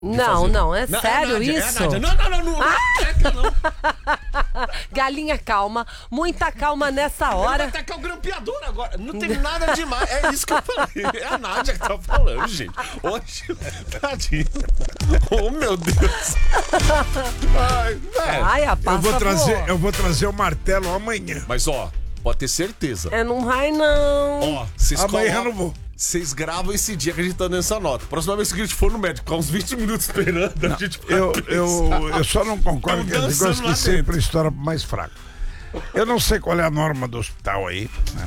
Não, é sério Nádia, isso? Nádia. Não. Galinha, calma. Muita calma nessa hora. Até que é o grampeador agora. Não tem nada demais. É isso que eu falei. É a Nádia que tá falando, gente. Hoje, tadinho. Oh, meu Deus. Ai, a passa Eu vou trazer o martelo amanhã. Mas, ó, pode ter certeza. Não vai, não. Ó, vocês Amanhã eu não vou. Vocês gravam esse dia que a gente tá dando essa nota. Próxima vez que a gente for no médico, ficar uns 20 minutos esperando, a gente vai Eu só não concordo com as coisas que sempre estoura pro mais fraco. Eu não sei qual é a norma do hospital aí,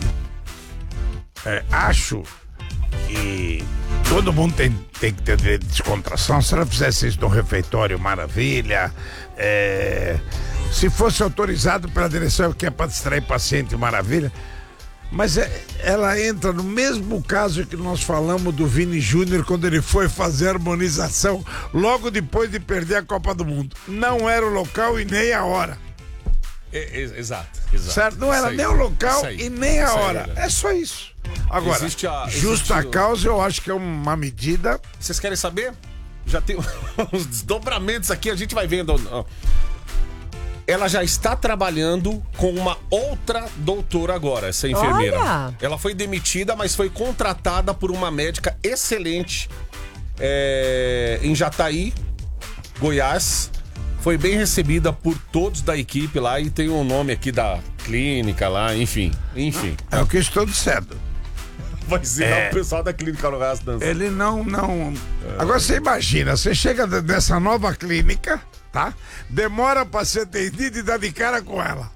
né? Acho que todo mundo tem que ter direito de descontração. Se ela fizesse isso no refeitório, maravilha. Se fosse autorizado pela direção que é para distrair paciente, maravilha. Mas ela entra no mesmo caso que nós falamos do Vini Júnior quando ele foi fazer a harmonização logo depois de perder a Copa do Mundo. Não era o local e nem a hora. Exato. Certo? Não era nem o local e nem a hora. É só isso. Agora, justa causa, eu acho que é uma medida. Vocês querem saber? Já tem uns desdobramentos aqui, a gente vai vendo. Ela já está trabalhando com uma outra doutora agora, essa enfermeira. Olha! Ela foi demitida, mas foi contratada por uma médica excelente em Jataí, Goiás. Foi bem recebida por todos da equipe lá e tem um nome aqui da clínica lá, enfim. É o que eu estou dizendo. Vai ser o pessoal da clínica no Raça dançando. Ele não. Agora você imagina, você chega dessa nova clínica, tá? Demora pra ser atendido e dá de cara com ela.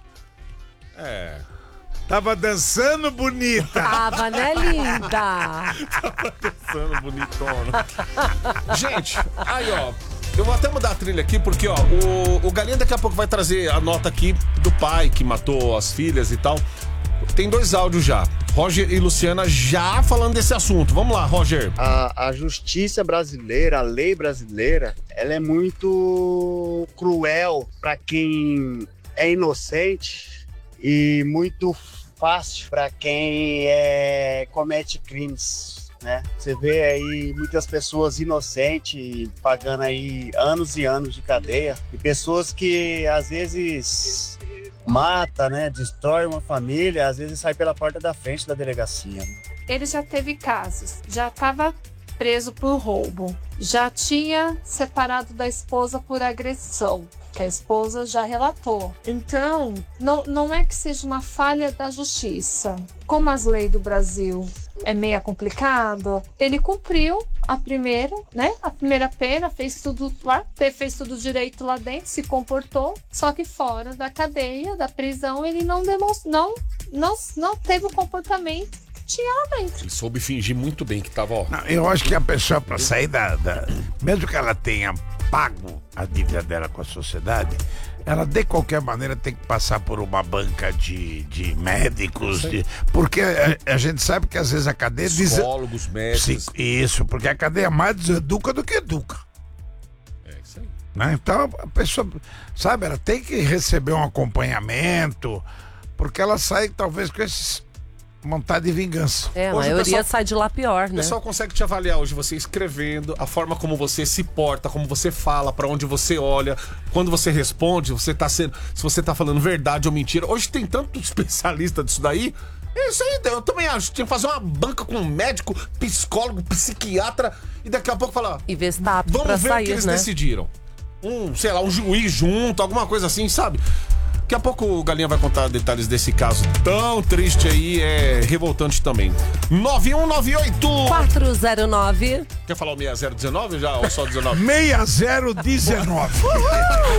Tava dançando bonita. Tava, né, linda? Tava dançando bonitona. Gente, aí, ó. Eu vou até mudar a trilha aqui, porque, ó, o Galinha daqui a pouco vai trazer a nota aqui do pai que matou as filhas e tal. Tem 2 áudios já. Roger e Luciana já falando desse assunto. Vamos lá, Roger. A justiça brasileira, a lei brasileira, ela é muito cruel para quem é inocente e muito fácil para quem comete crimes. Né? Você vê aí muitas pessoas inocentes pagando aí anos e anos de cadeia e pessoas que às vezes mata, né? Destrói uma família, às vezes sai pela porta da frente da delegacia. Né? Ele já teve casos, já estava preso por roubo, já tinha separado da esposa por agressão, que a esposa já relatou. Então, não é que seja uma falha da justiça. Como as leis do Brasil é meio complicado, ele cumpriu a primeira, né? A primeira pena, fez tudo lá, fez tudo direito lá dentro, se comportou, só que fora da cadeia, da prisão, ele não demonstrou, não teve o comportamento que tinha lá dentro. Ele soube fingir muito bem que tava, ó. Não, eu acho que a pessoa, para sair mesmo que ela tenha pago a dívida dela com a sociedade, ela de qualquer maneira tem que passar por uma banca de médicos, porque a gente sabe que às vezes a cadeia psicólogos, médicos. Isso, porque a cadeia mais deseduca do que educa. É isso aí. Né? Então a pessoa, sabe, ela tem que receber um acompanhamento, porque ela sai talvez com esses vontade de vingança. A maioria sai de lá pior, né? O pessoal consegue te avaliar hoje, você escrevendo, a forma como você se porta, como você fala, pra onde você olha, quando você responde, se você tá falando verdade ou mentira. Hoje tem tanto especialista disso daí. É isso aí, eu também acho. Tinha que fazer uma banca com um médico, psicólogo, psiquiatra e daqui a pouco falar. E ver se tá apto pra vamos ver sair, o que eles né? decidiram. Sei lá, um juiz junto, alguma coisa assim, sabe? Daqui a pouco o Galinha vai contar detalhes desse caso tão triste aí, revoltante também. 9198 409. Quer falar o 6019 já ou só 19? 6019.